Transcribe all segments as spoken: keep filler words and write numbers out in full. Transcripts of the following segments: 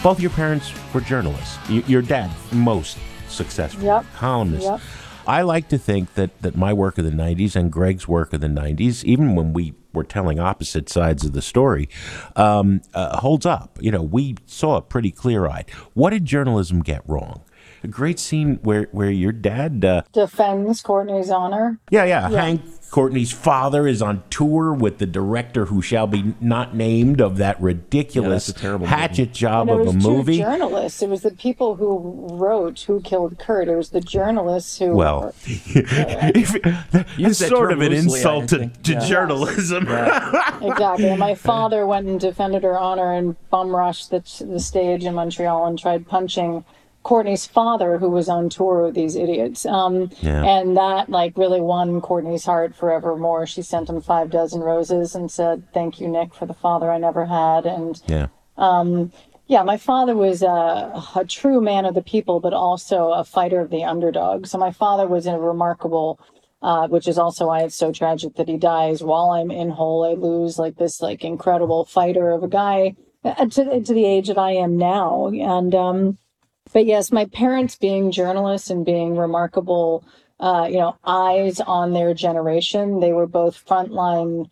Both your parents were journalists. Y- your dad, most successful Yep. columnist. Yep. I like to think that, that my work of the nineties and Greg's work of the nineties, even when we were telling opposite sides of the story, um, uh, holds up. You know, we saw it pretty clear-eyed. What did journalism get wrong? A great scene where, where your dad... Uh, Defends Courtney's honor. yeah, yeah, Yeah. Hank, Courtney's father, is on tour with the director who shall be not named of that ridiculous Yeah, that's a terrible hatchet movie. job And it of was a two movie. journalists. It was the people who wrote Who Killed Kurt. It was the journalists who... Well, if, that's that sort term of an loosely, insult I to, think. to Yeah. journalism. Exactly. And my father went and defended her honor and bum rushed the, the stage in Montreal and tried punching Courtney's father, who was on tour with these idiots. Um, Yeah. And that like really won Courtney's heart forevermore. She sent him five dozen roses and said, "Thank you, Nick, for the father I never had." And Yeah. yeah, my father was a, a true man of the people, but also a fighter of the underdog. So my father was a remarkable, uh, which is also why it's so tragic that he dies while I'm in Hull. I lose like this like incredible fighter of a guy uh, to, to the age that I am now. And um, but yes, my parents being journalists and being remarkable, uh, you know, eyes on their generation. They were both frontline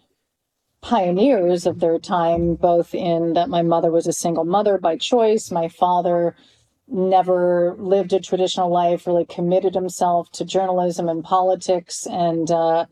pioneers of their time, both in that my mother was a single mother by choice. My father never lived a traditional life, really committed himself to journalism and politics and uh,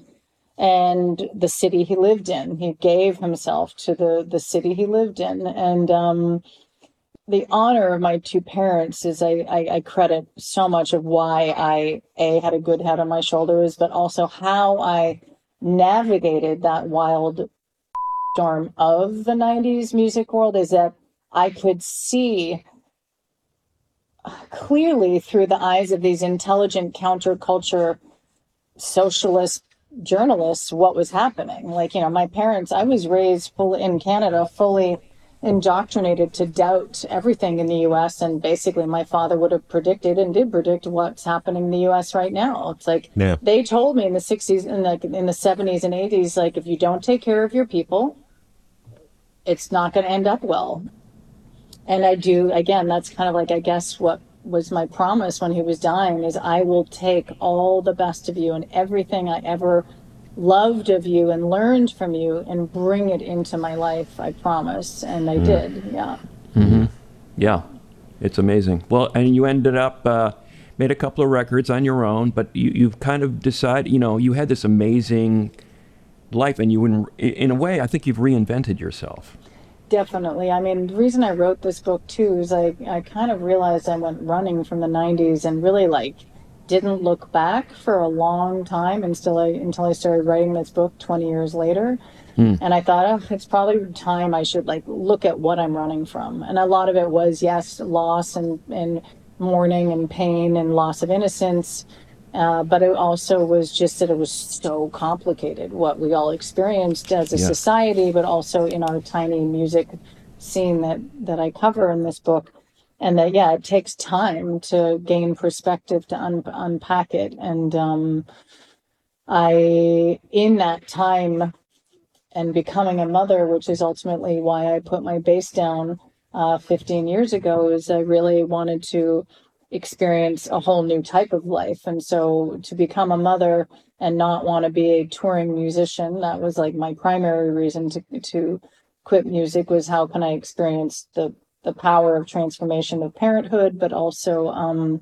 and the city he lived in. He gave himself to the, the city he lived in. And um, the honor of my two parents is I, I, I credit so much of why I, A, had a good head on my shoulders, but also how I navigated that wild storm of the nineties music world is that I could see clearly through the eyes of these intelligent counterculture socialist journalists what was happening. Like, you know, my parents, I was raised full in Canada, fully indoctrinated to doubt everything in the U S, and basically my father would have predicted and did predict what's happening in the U S right now. It's like Yeah. they told me in the sixties and like in the seventies and eighties, like if you don't take care of your people, it's not going to end up well. And I do, again, that's kind of like, I guess what was my promise when he was dying is I will take all the best of you and everything I ever loved of you and learned from you and bring it into my life. I promise. And I did. Yeah. Yeah, it's amazing. Well, and you ended up, uh, made a couple of records on your own, but you, you've kind of decided, you know, you had this amazing life and you, in, in a way, I think you've reinvented yourself. Definitely. I mean, the reason I wrote this book too is I, I kind of realized I went running from the nineties and really like didn't look back for a long time until I until I started writing this book twenty years later. Mm. And I thought, oh, it's probably time I should like look at what I'm running from. And a lot of it was, yes, loss and, and mourning and pain and loss of innocence. Uh, but it also was just that it was so complicated what we all experienced as a Yeah. society, but also in our tiny music scene that, that I cover in this book. And that, yeah, it takes time to gain perspective, to un- unpack it. And um, I, in that time and becoming a mother, which is ultimately why I put my bass down uh, fifteen years ago, is I really wanted to experience a whole new type of life. And so to become a mother and not want to be a touring musician, that was like my primary reason to to quit music, was how can I experience the the power of transformation of parenthood, but also um,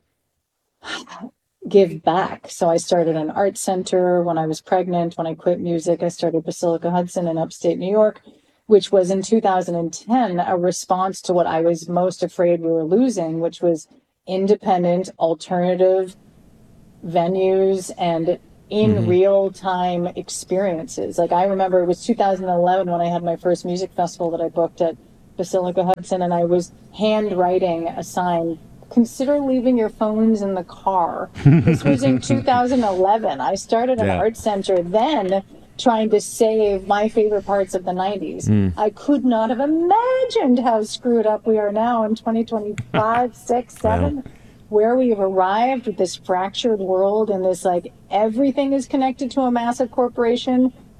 give back. So I started an art center when I was pregnant. When I quit music, I started Basilica Hudson in upstate New York, which was in two thousand ten a response to what I was most afraid we were losing, which was independent, alternative venues and in mm-hmm. real time experiences. Like I remember it was two thousand eleven when I had my first music festival that I booked at Basilica Hudson, and I was handwriting a sign, consider leaving your phones in the car. This was in two thousand eleven. I started an Yeah. art center then trying to save my favorite parts of the nineties. Mm. I could not have imagined how screwed up we are now in twenty twenty-five, six, seven, Wow. where we've arrived with this fractured world and this like everything is connected to a massive corporation.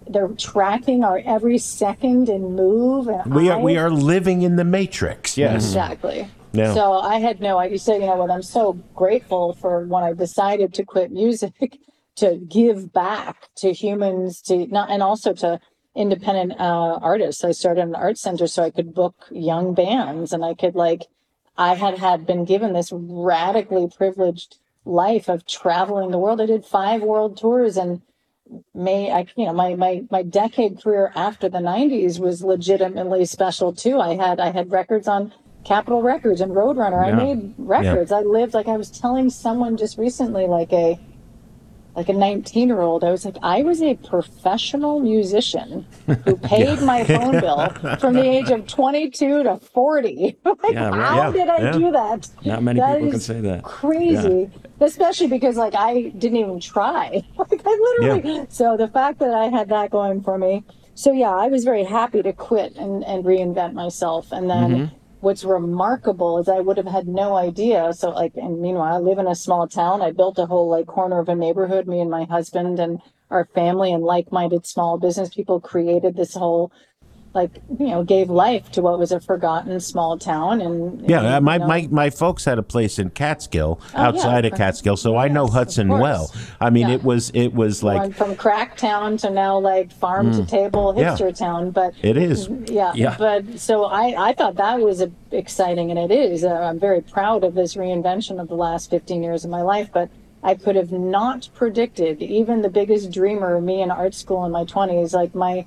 they're tracking our every second and move. And We are I, we are living in the matrix. Yes. exactly. Yeah. So I had no idea. So, you know what? I'm so grateful for when I decided to quit music to give back to humans, to not, and also to independent uh, artists. I started an art center so I could book young bands, and I could like, I had had been given this radically privileged life of traveling the world. I did five world tours, and may I, you know, my my my decade career after the nineties was legitimately special too. I had I had records on Capitol Records and Roadrunner. I Yeah. made records. I lived, like I was telling someone just recently, like a like a nineteen year old, I was like, I was a professional musician who paid my phone bill from the age of twenty-two to forty. Like, Yeah, right. how Yeah, did I yeah. do that? Not many That people can is say that. Crazy. Especially because like I didn't even try. Like I literally, so the fact that I had that going for me. So yeah, I was very happy to quit and, and reinvent myself. And then Mm-hmm. what's remarkable is I would have had no idea. So like, and meanwhile, I live in a small town. I built a whole like corner of a neighborhood. Me and my husband and our family and like-minded small business people created this whole, like, you know, gave life to what was a forgotten small town. And Yeah, and, uh, my, you know, my my folks had a place in Catskill, Oh, yeah, outside of for- Catskill, so I know yes, of Hudson course. well. I mean, Yeah. it was it was like went from crack town to now like farm to table Yeah. hipster town. But it is. yeah, Yeah. but so I, I thought that was a, exciting, and it is. Uh, I'm very proud of this reinvention of the last fifteen years of my life, but I could have not predicted, even the biggest dreamer, me in art school in my twenties, like my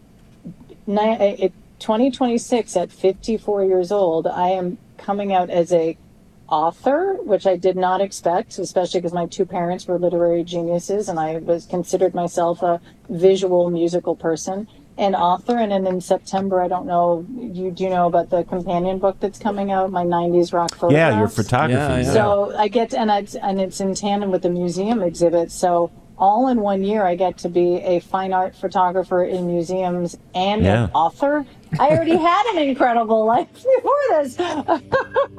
ni- it, twenty twenty-six at fifty-four years old, I am coming out as a author, which I did not expect, especially because my two parents were literary geniuses and I was considered myself a visual musical person. An author, and then in September, I don't know, you do you know about the companion book that's coming out, my nineties rock photographs? Yeah, your photography. Yeah, yeah. So I get, and it's, and it's in tandem with the museum exhibit. So all in one year, I get to be a fine art photographer in museums and Yeah. an author. I already had an incredible life before this.